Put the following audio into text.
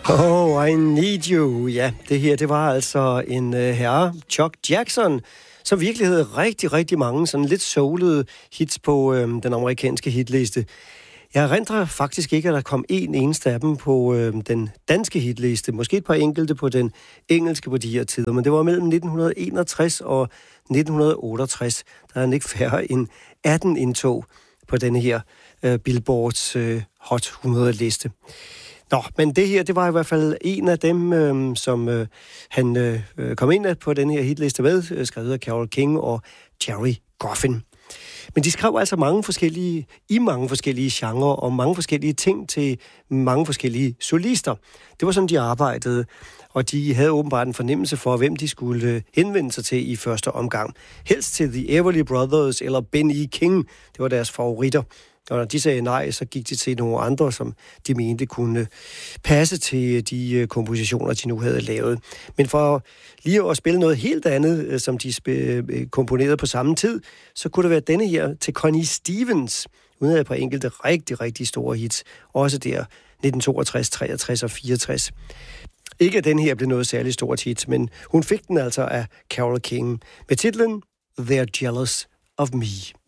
Oh, I Need You. Ja, det her, det var altså en herre, Chuck Jackson, som virkelig havde rigtig, rigtig mange sådan lidt soulede hits på den amerikanske hitliste. Jeg erindrer faktisk ikke, at der kom en eneste af dem på den danske hitliste. Måske et par enkelte på den engelske på de her tider, men det var mellem 1961 og 1968. Der er ikke færre end 18 indtog på denne her Billboards Hot 100-liste. Nå, men det her, det var i hvert fald en af dem, som han kom ind på den her hitliste med, skrevet af Carole King og Jerry Goffin. Men de skrev altså mange forskellige genrer og mange forskellige ting til mange forskellige solister. Det var sådan, de arbejdede, og de havde åbenbart en fornemmelse for, hvem de skulle henvende sig til i første omgang. Helst til The Everly Brothers eller Ben E. King, det var deres favoritter. Og når de sagde nej, så gik de til nogle andre, som de mente kunne passe til de kompositioner, de nu havde lavet. Men for lige at spille noget helt andet, som de komponerede på samme tid, så kunne det være denne her til Connie Stevens. Hun havde et par enkelte rigtig, rigtig store hits. Også der 1962, 63 og 64. Ikke at den her blev noget særligt stort hit, men hun fik den altså af Carole King med titlen They're Jealous of Me.